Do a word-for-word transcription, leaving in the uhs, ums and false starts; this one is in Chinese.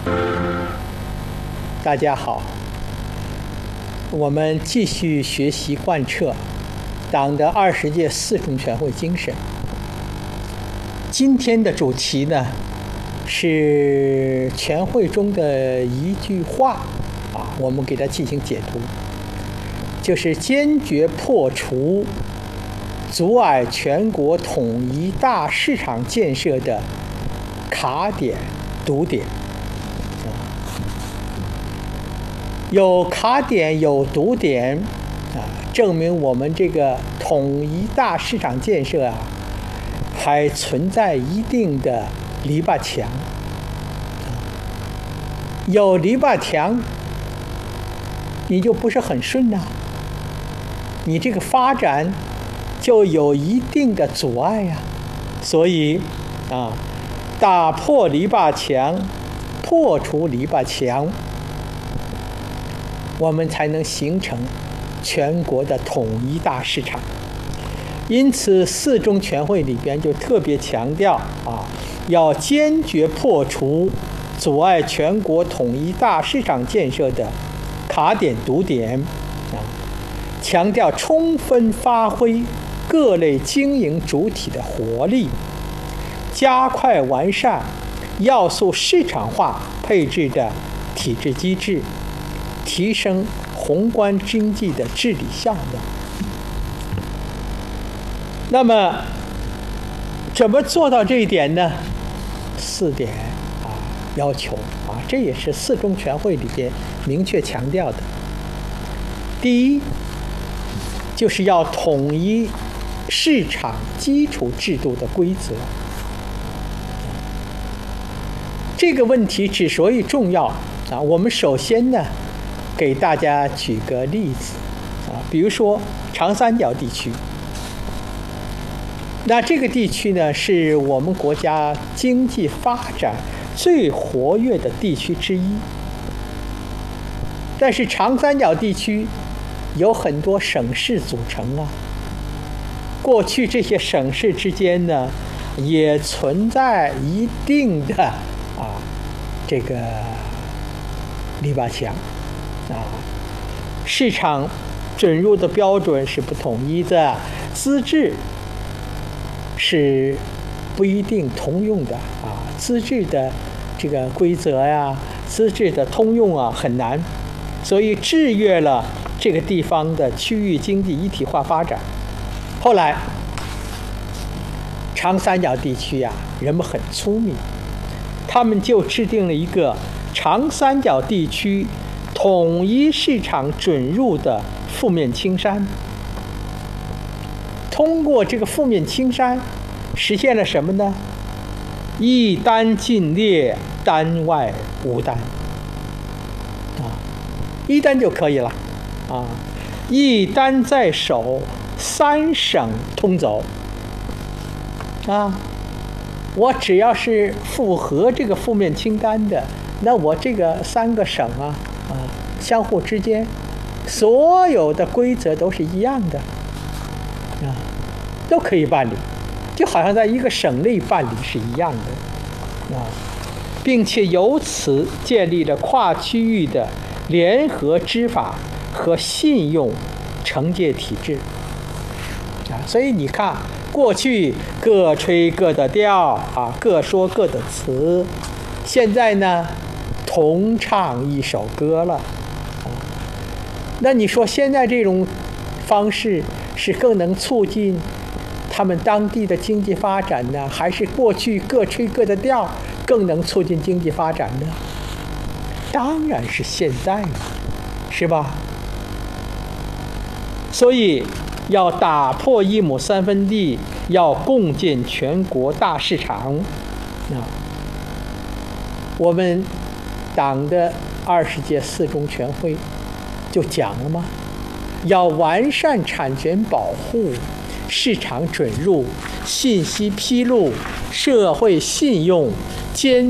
大家好，我们继续学习贯彻党的二十届四中全会精神。今天的主题呢，是全会中的一句话啊，我们给它进行解读，就是坚决破除阻碍全国统一大市场建设的卡点、堵点。有卡点有堵点啊，证明我们这个统一大市场建设啊，还存在一定的篱笆墙。有篱笆墙，你就不是很顺呐，你这个发展就有一定的阻碍呀。所以啊，打破篱笆墙，破除篱笆墙，我们才能形成全国的统一大市场。因此，四中全会里边就特别强调啊，要坚决破除阻碍全国统一大市场建设的卡点堵点啊，强调充分发挥各类经营主体的活力，加快完善要素市场化配置的体制机制，提升宏观经济的治理效能。那么，怎么做到这一点呢？四点啊要求啊，这也是四中全会里边明确强调的。第一，就是要统一市场基础制度的规则。这个问题之所以重要啊，我们首先呢，给大家举个例子啊，比如说长三角地区，那这个地区呢，是我们国家经济发展最活跃的地区之一。但是长三角地区有很多省市组成啊，过去这些省市之间呢，也存在一定的啊这个篱笆墙。啊，市场准入的标准是不统一的，资质是不一定通用的啊，资质的这个规则呀，资质的通用啊很难，所以制约了这个地方的区域经济一体化发展。后来，长三角地区呀、啊，人们很聪明，他们就制定了一个长三角地区统一市场准入的负面青山。通过这个负面青山，实现了什么呢？一单尽列，单外无单啊，一单就可以了啊，一单在手，三省通走啊。我只要是符合这个负面清单的，那我这个三个省啊啊，相互之间所有的规则都是一样的啊，都可以办理，就好像在一个省内办理是一样的啊，并且由此建立了跨区域的联合执法和信用惩戒体制啊。所以你看，过去各吹各的调啊，各说各的词，现在呢，同唱一首歌了啊。那你说现在这种方式是更能促进他们当地的经济发展呢，还是过去各吹各的调更能促进经济发展呢？当然是现在了，是吧？所以要打破一亩三分地，要共建全国大市场啊。我们党的二十届四中全会就讲了吗？要完善产权保护、市场准入、信息披露、社会信用、监